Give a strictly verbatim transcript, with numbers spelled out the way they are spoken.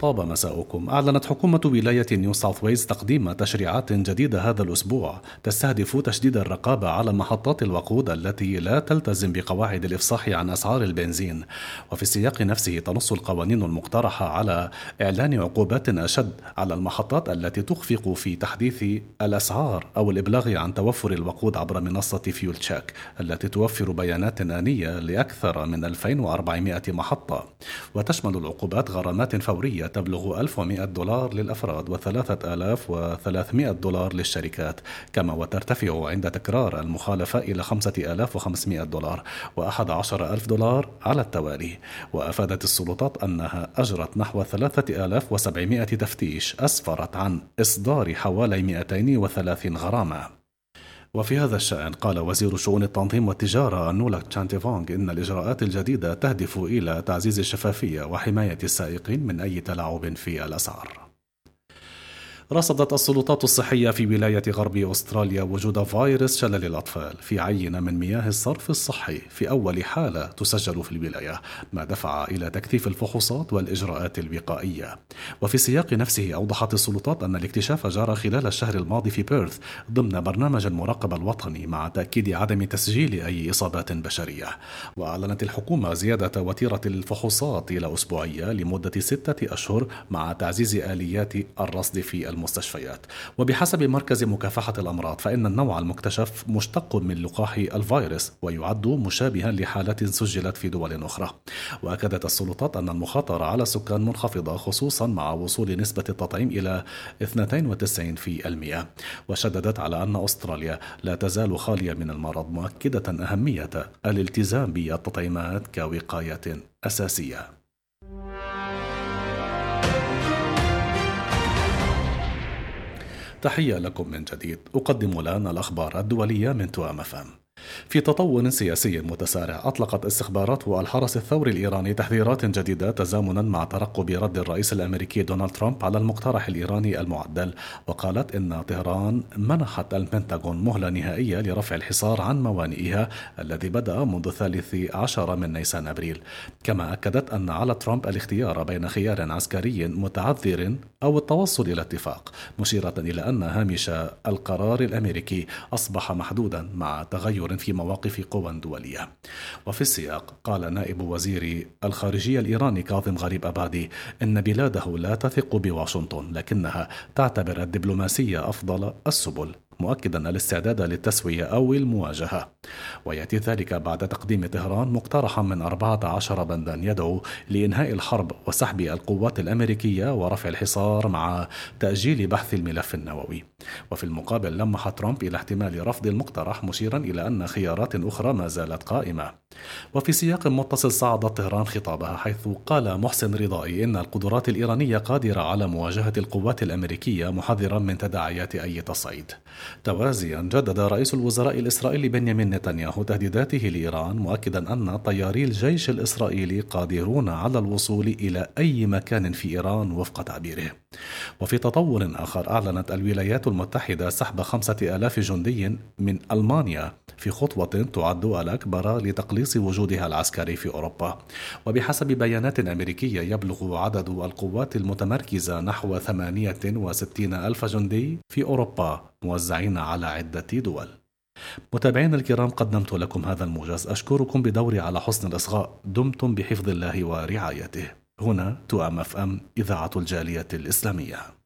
طاب مساؤكم. أعلنت حكومة ولاية نيو ساوث ويلز تقديم تشريعات جديدة هذا الأسبوع تستهدف تشديد الرقابة على محطات الوقود التي لا تلتزم بقواعد الإفصاح عن أسعار البنزين. وفي السياق نفسه تنص القوانين المقترحة على إعلان عقوبات أشد على المحطات التي تخفق في تحديث الأسعار أو الإبلاغ عن توفر الوقود عبر منصة فيول تشيك التي توفر بيانات آنية لأكثر من ألفين وأربعمائة محطة. وتشمل العقوبات غرامات فورية تبلغ ألف ومائة دولار للأفراد وثلاثة آلاف وثلاثمائة دولار للشركات، كما وترتفع عند تكرار المخالفة إلى خمسة آلاف وخمسمائة دولار وأحد عشر ألف دولار على التوالي. وأفادت السلطات أنها أجرت نحو ثلاثة آلاف وسبعمائة تفتيش أسفرت عن إصدار حوالي مئتين وثلاثين غرامة. وفي هذا الشأن قال وزير شؤون التنظيم والتجارة نولاك تشانتيفونغ إن الإجراءات الجديدة تهدف إلى تعزيز الشفافية وحماية السائقين من أي تلاعب في الأسعار. رصدت السلطات الصحية في ولاية غرب أستراليا وجود فيروس شلل الأطفال في عينة من مياه الصرف الصحي في أول حالة تسجل في الولاية، ما دفع إلى تكثيف الفحوصات والإجراءات الوقائية. وفي السياق نفسه أوضحت السلطات أن الاكتشاف جرى خلال الشهر الماضي في بيرث ضمن برنامج المراقبة الوطني، مع تأكيد عدم تسجيل أي إصابات بشرية. وأعلنت الحكومة زيادة وتيرة الفحوصات إلى أسبوعية لمدة ستة أشهر مع تعزيز آليات الرصد في المستشفيات. وبحسب مركز مكافحة الأمراض فإن النوع المكتشف مشتق من لقاح الفيروس ويعد مشابها لحالات سجلت في دول أخرى. وأكدت السلطات أن المخاطرة على السكان منخفضة، خصوصا مع وصول نسبة التطعيم إلى اثنين وتسعين بالمئة. وشددت على أن أستراليا لا تزال خالية من المرض، مؤكدة أهمية الالتزام بالتطعيمات كوقاية أساسية. تحية لكم من جديد. أقدم الآن الأخبار الدولية من توأم إف إم. في تطور سياسي متسارع، أطلقت استخبارات الحرس الثوري الإيراني تحذيرات جديدة تزامنا مع ترقب رد الرئيس الأمريكي دونالد ترامب على المقترح الإيراني المعدل. وقالت إن طهران منحت البنتاغون مهلة نهائية لرفع الحصار عن موانئها الذي بدأ منذ الثالث عشر من نيسان أبريل. كما أكدت أن على ترامب الاختيار بين خيار عسكري متعذر أو التوصل إلى اتفاق، مشيرة إلى أن هامش القرار الأمريكي أصبح محدودا مع تغير في مواقف قوى دولية. وفي السياق قال نائب وزير الخارجية الإيراني كاظم غريب أبادي إن بلاده لا تثق بواشنطن، لكنها تعتبر الدبلوماسية أفضل السبل، مؤكدا الاستعداد للتسوية أو المواجهة. ويأتي ذلك بعد تقديم طهران مقترحا من أربعة عشر بندا يدعو لإنهاء الحرب وسحب القوات الأمريكية ورفع الحصار مع تأجيل بحث الملف النووي. وفي المقابل لمح ترامب إلى احتمال رفض المقترح، مشيرا إلى أن خيارات أخرى ما زالت قائمة. وفي سياق متصل صعدت طهران خطابها حيث قال محسن رضائي إن القدرات الإيرانية قادرة على مواجهة القوات الأمريكية، محذرا من تداعيات أي تصعيد. توازيا جدد رئيس الوزراء الإسرائيلي بنيامين نتنياهو تهديداته لإيران، مؤكدا أن طياري الجيش الإسرائيلي قادرون على الوصول إلى أي مكان في إيران وفق تعبيره. وفي تطور آخر أعلنت الولايات المتحدة سحب خمسة آلاف جندي من ألمانيا في خطوة تعد الأكبر لتقليص وجودها العسكري في أوروبا. وبحسب بيانات أمريكية يبلغ عدد القوات المتمركزة نحو ثمانية وستين ألف جندي في أوروبا موزعين على عدة دول. متابعين الكرام، قدمت لكم هذا الموجز، أشكركم بدوري على حسن الإصغاء. دمتم بحفظ الله ورعايته. هنا توأم إف إم، إذاعة الجالية الإسلامية.